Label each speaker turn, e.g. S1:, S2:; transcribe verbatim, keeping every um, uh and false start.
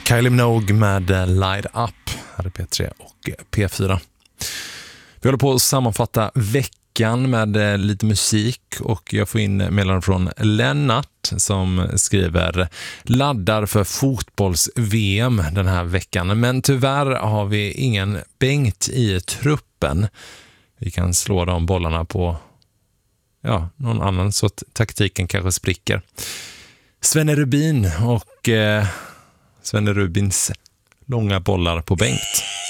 S1: Kylie Minogue med Light Up här är P tre och P fyra. Vi håller på att sammanfatta veckan med lite musik och jag får in meddelanden från Lennart som skriver laddar för fotbolls-V M den här veckan, men tyvärr har vi ingen Bengt i truppen. Vi kan slå de bollarna på ja, någon annan så att taktiken kanske spricker. Svenne Rubin och eh, Svenne Rubins långa bollar på Bengt.